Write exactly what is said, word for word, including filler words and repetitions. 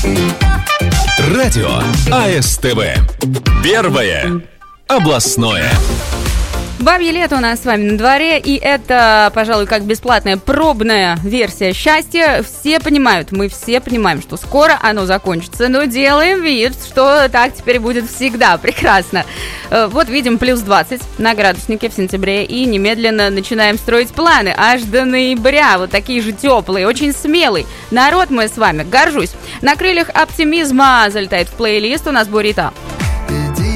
Радио АСТВ. Первое областное. Бабье лето у нас с вами на дворе, и это, пожалуй, как бесплатная пробная версия счастья. Все понимают, мы все понимаем, что скоро оно закончится, но делаем вид, что так теперь будет всегда. Прекрасно. Вот видим плюс двадцать на градуснике в сентябре, и немедленно начинаем строить планы аж до ноября. Вот такие же теплые, очень смелый народ мы с вами, горжусь. На крыльях оптимизма залетает в плейлист у нас Бурито.